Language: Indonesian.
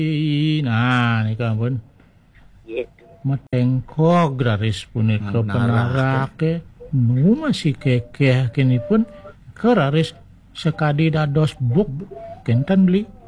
Nah, nih kampun. Gitu. Matengkog graris punika penarake nu masih kekeh kinipun keraris sekadi dados buk kentan beli